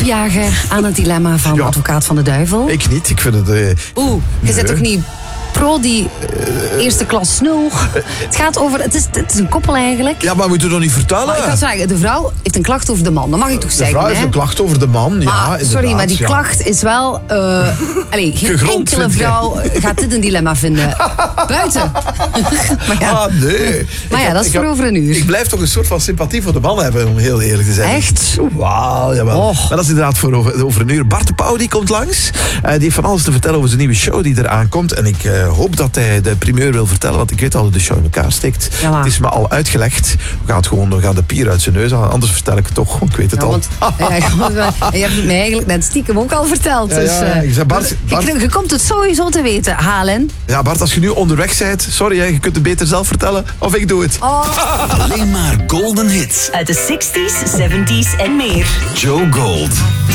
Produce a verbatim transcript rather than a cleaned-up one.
opjagen aan het dilemma van Ja. advocaat van de duivel? Ik niet, ik vind het... Uh, Oeh, je nee. zit toch niet pro die eerste klas snul? Het gaat over... Het is, het is een koppel eigenlijk. Ja, maar moet je toch niet vertellen? Maar ik kan zeggen, de vrouw heeft een klacht over de man. Dat mag ik toch De zeggen, vrouw heeft hè? een klacht over de man, ja, Maar, inderdaad. sorry, maar die ja. klacht is wel... Uh, allee, geen Gegrond, enkele vind jij? vrouw gaat dit een dilemma vinden. Buiten. maar ja, Ah, nee. maar ja Ik- dat is ik voor heb- over een uur. Ik blijf toch een soort van sympathie voor de man hebben, om heel eerlijk te zijn. Echt? Wauw, jawel. Och. Maar dat is inderdaad voor over, over een uur. Bart de Pauw die komt langs. Uh, die heeft van alles te vertellen over zijn nieuwe show die eraan komt. En ik uh, hoop dat hij de primeur wil vertellen, want ik weet al hoe de show in elkaar steekt. Ja, maar. Het is me al uitgelegd. We gaan het gewoon, we gaan de pier uit zijn neus halen. Anders vertel ik het toch, want ik weet het Ja, al. want, ja, je hebt het mij eigenlijk net stiekem ook al verteld. Ja, Dus, ja, uh, ik zei, Bart, Bart- je, je komt het sowieso te weten, Halen. Ja, Bart, als je nu onderweg bent, sorry, hè, je kunt het beter zelf vertellen. Of ik doe het. Oh. Alleen maar golden hits. Uit de zestig's, zeventig's en meer. Joe Gold.